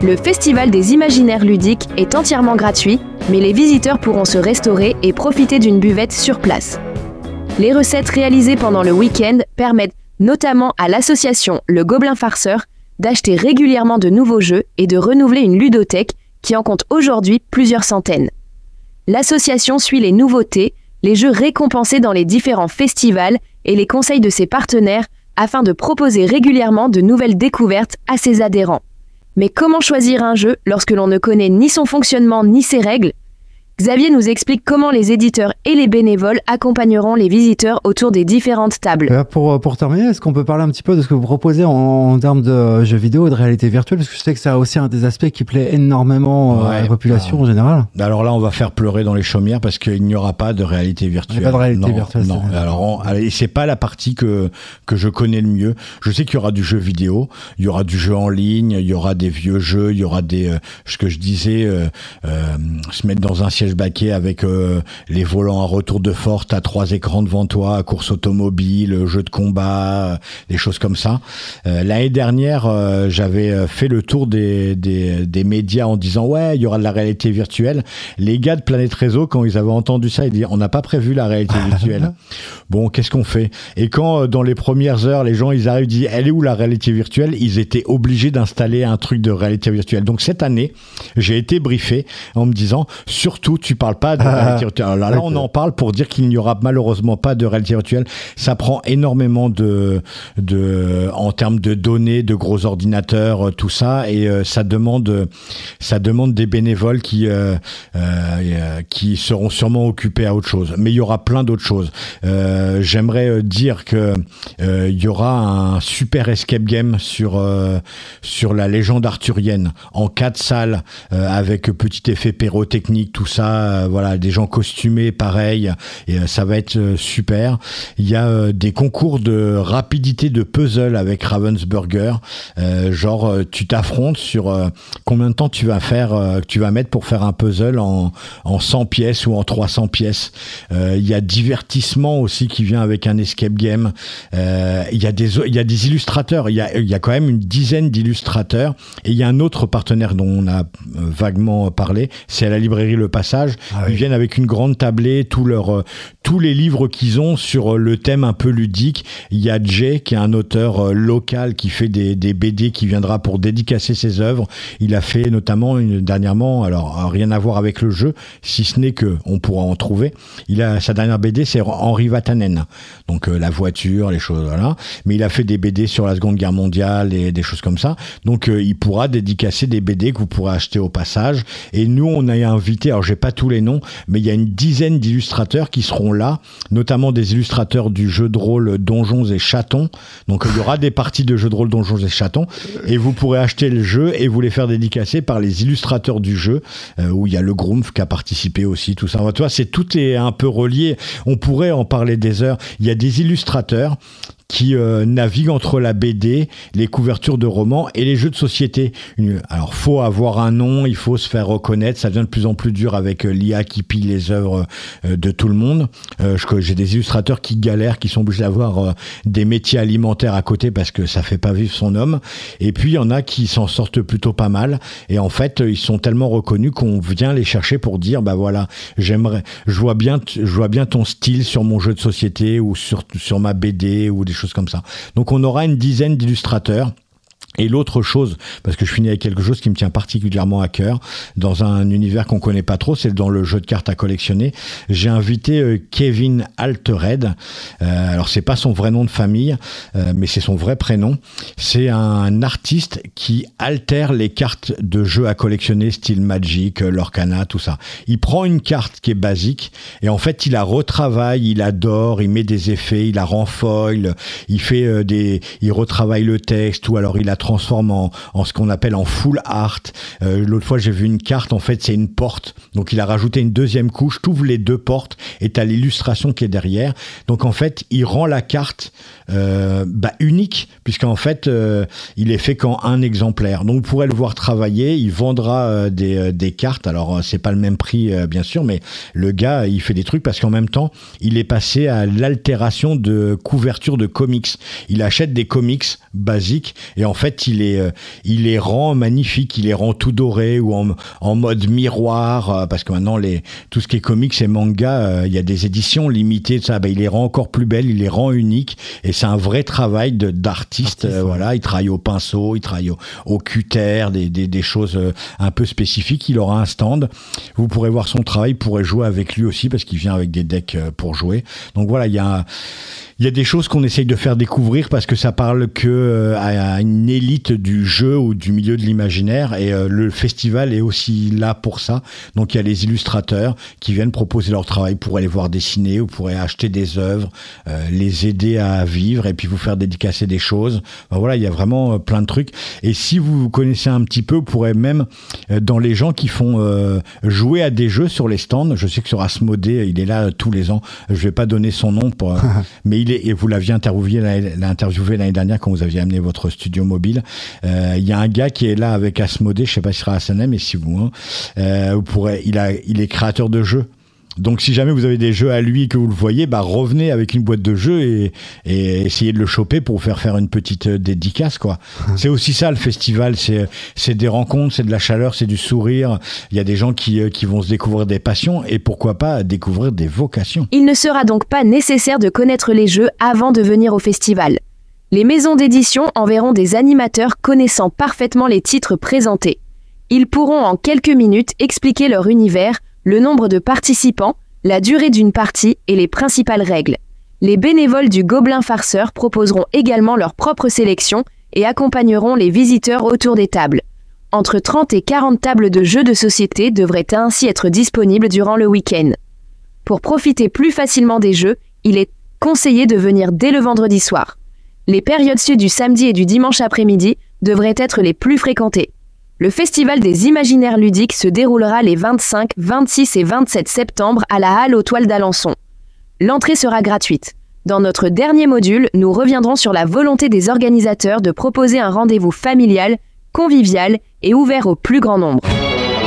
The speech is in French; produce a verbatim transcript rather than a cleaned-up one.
Le Festival des Imaginaires Ludiques est entièrement gratuit, mais les visiteurs pourront se restaurer et profiter d'une buvette sur place. Les recettes réalisées pendant le week-end permettent notamment à l'association Le Gobelin Farceur d'acheter régulièrement de nouveaux jeux et de renouveler une ludothèque qui en compte aujourd'hui plusieurs centaines. L'association suit les nouveautés, les jeux récompensés dans les différents festivals et les conseils de ses partenaires afin de proposer régulièrement de nouvelles découvertes à ses adhérents. Mais comment choisir un jeu lorsque l'on ne connaît ni son fonctionnement ni ses règles ? Xavier nous explique comment les éditeurs et les bénévoles accompagneront les visiteurs autour des différentes tables. Euh, pour, pour terminer, est-ce qu'on peut parler un petit peu de ce que vous proposez en, en termes de jeux vidéo et de réalité virtuelle ? Parce que je sais que c'est aussi un des aspects qui plaît énormément ouais, à la population euh, en général. Alors là, on va faire pleurer dans les chaumières parce qu'il n'y aura pas de réalité virtuelle. Il n'y a pas de réalité non, virtuelle. Non, c'est alors on, allez, c'est pas la partie que, que je connais le mieux. Je sais qu'il y aura du jeu vidéo, il y aura du jeu en ligne, il y aura des vieux jeux, il y aura des, euh, ce que je disais, euh, euh, se mettre dans un siège baquet avec Euh, les volants à retour de force, t'as trois écrans devant toi, course automobile, jeu de combat, euh, des choses comme ça. Euh, l'année dernière, euh, j'avais fait le tour des, des, des médias en disant ouais, il y aura de la réalité virtuelle. Les gars de Planète Réseau, quand ils avaient entendu ça, ils disaient on n'a pas prévu la réalité virtuelle. Bon, qu'est-ce qu'on fait ? Et quand euh, dans les premières heures, les gens ils arrivent, ils disent elle est où la réalité virtuelle ? Ils étaient obligés d'installer un truc de réalité virtuelle. Donc cette année, j'ai été briefé en me disant surtout tu parles pas de réalité virtuelle. Alors là, on en parle pour dire qu'il n'y aura malheureusement pas de réalité virtuelle. Ça prend énormément de, de, en termes de données, de gros ordinateurs, tout ça, et euh, ça demande, ça demande des bénévoles qui, euh, euh, qui seront sûrement occupés à autre chose. Mais il y aura plein d'autres choses. Euh, j'aimerais dire que euh, il y aura un super escape game sur euh, sur la légende arthurienne en quatre salles euh, avec petit effet pyrotechnique, tout ça. Euh, voilà. Des gens costumés, pareil, et euh, ça va être euh, super. Il y a euh, des concours de rapidité de puzzle avec Ravensburger, euh, genre euh, tu t'affrontes sur euh, combien de temps tu vas faire, euh, tu vas mettre pour faire un puzzle en, en cent pièces ou en trois cents pièces. Euh, il y a divertissement aussi qui vient avec un escape game. Euh, il y a des, il y a des illustrateurs. Il y a, il y a quand même une dizaine d'illustrateurs. Et il y a un autre partenaire dont on a euh, vaguement parlé, c'est à la librairie Le Passage. Ah oui. Ils viennent avec une grande tablée, tous leurs, euh, tous les livres qu'ils ont sur le thème un peu ludique. Il y a Jay, qui est un auteur euh, local qui fait des, des B D, qui viendra pour dédicacer ses œuvres. Il a fait notamment une, dernièrement, alors rien à voir avec le jeu, si ce n'est que on pourra en trouver. Il a sa dernière B D, c'est Henri Vatanen, donc euh, la voiture, les choses, voilà. Mais il a fait des B D sur la Seconde Guerre mondiale et des choses comme ça. Donc euh, il pourra dédicacer des B D que vous pourrez acheter au passage. Et nous, on a invité, alors j'ai pas tous les noms, mais il y a une dizaine d'illustrateurs qui seront là, notamment des illustrateurs du jeu de rôle Donjons et Chatons. Donc il y aura des parties de jeux de rôle Donjons et Chatons, et vous pourrez acheter le jeu et vous les faire dédicacer par les illustrateurs du jeu, euh, où il y a le Groomf qui a participé aussi, tout ça. Tu vois, c'est, tout est un peu relié. On pourrait en parler des heures. Il y a des illustrateurs qui euh, naviguent entre la B D, les couvertures de romans et les jeux de société. Une, alors, faut avoir un nom, il faut se faire reconnaître. Ça devient de plus en plus dur avec euh, l'I A qui pille les œuvres euh, de tout le monde. Euh, je, j'ai des illustrateurs qui galèrent, qui sont obligés d'avoir euh, des métiers alimentaires à côté parce que ça fait pas vivre son homme. Et puis, il y en a qui s'en sortent plutôt pas mal. Et en fait, ils sont tellement reconnus qu'on vient les chercher pour dire, bah voilà, j'aimerais, je vois bien, je vois bien ton style sur mon jeu de société ou sur, sur ma B D ou des choses comme ça. Donc on aura une dizaine d'illustrateurs. Et l'autre chose, parce que je finis avec quelque chose qui me tient particulièrement à cœur, dans un univers qu'on connaît pas trop, c'est dans le jeu de cartes à collectionner. J'ai invité euh, Kevin Altered. Euh, alors c'est pas son vrai nom de famille, euh, mais c'est son vrai prénom. C'est un artiste qui altère les cartes de jeux à collectionner, style Magic, Lorcana, tout ça. Il prend une carte qui est basique et en fait il la retravaille, il adore, il met des effets, il la rend foil, il fait euh, des, il retravaille le texte ou alors il la transforme en, en ce qu'on appelle en full art. Euh, l'autre fois, j'ai vu une carte, en fait, c'est une porte. Donc, il a rajouté une deuxième couche, t'ouvres les deux portes et t'as l'illustration qui est derrière. Donc, en fait, il rend la carte euh, bah, unique, puisqu'en fait, euh, il est fait qu'en un exemplaire. Donc, vous pourrez le voir travailler. Il vendra euh, des, euh, des cartes. Alors, euh, c'est pas le même prix, euh, bien sûr, mais le gars, il fait des trucs parce qu'en même temps, il est passé à l'altération de couverture de comics. Il achète des comics basiques et en fait, fait, il est, il les rend magnifiques, il les rend tout dorés ou en, en mode miroir, parce que maintenant, les, tout ce qui est comics et manga, il y a des éditions limitées, ça, ben, il les rend encore plus belles, il les rend uniques, et c'est un vrai travail de, d'artiste. Euh, voilà, il travaille au pinceau, il travaille au, au cutter, des, des, des choses un peu spécifiques. Il aura un stand. Vous pourrez voir son travail, vous pourrez jouer avec lui aussi, parce qu'il vient avec des decks pour jouer. Donc voilà, il y a, il y a des choses qu'on essaye de faire découvrir parce que ça parle que euh, à une élite du jeu ou du milieu de l'imaginaire, et euh, le festival est aussi là pour ça. Donc il y a les illustrateurs qui viennent proposer leur travail pour aller voir dessiner, ou pour aller acheter des œuvres, euh, les aider à vivre et puis vous faire dédicacer des choses. Ben voilà, il y a vraiment euh, plein de trucs. Et si vous connaissez un petit peu, vous pourrez même euh, dans les gens qui font euh, jouer à des jeux sur les stands. Je sais que sur Asmodée, il est là euh, tous les ans. Je vais pas donner son nom pour, euh, mais il est, et vous l'aviez interviewé l'année, interviewé l'année dernière quand vous aviez amené votre studio mobile. Euh, il y a un gars qui est là avec Asmodée, je sais pas si ce sera à Sanem, mais si vous, hein, euh, vous pourrez, il a, il est créateur de jeux. Donc si jamais vous avez des jeux à lui et que vous le voyez, bah revenez avec une boîte de jeux et, et essayez de le choper pour vous faire faire une petite dédicace, quoi. C'est aussi ça le festival, c'est, c'est des rencontres, c'est de la chaleur, c'est du sourire. Il y a des gens qui, qui vont se découvrir des passions et pourquoi pas découvrir des vocations. Il ne sera donc pas nécessaire de connaître les jeux avant de venir au festival. Les maisons d'édition enverront des animateurs connaissant parfaitement les titres présentés. Ils pourront en quelques minutes expliquer leur univers, le nombre de participants, la durée d'une partie et les principales règles. Les bénévoles du Gobelin Farceur proposeront également leur propre sélection et accompagneront les visiteurs autour des tables. Entre trente et quarante tables de jeux de société devraient ainsi être disponibles durant le week-end. Pour profiter plus facilement des jeux, il est conseillé de venir dès le vendredi soir. Les périodes sues du samedi et du dimanche après-midi devraient être les plus fréquentées. Le Festival des Imaginaires Ludiques se déroulera les vingt-cinq, vingt-six et vingt-sept septembre à la Halle aux Toiles d'Alençon. L'entrée sera gratuite. Dans notre dernier module, nous reviendrons sur la volonté des organisateurs de proposer un rendez-vous familial, convivial et ouvert au plus grand nombre.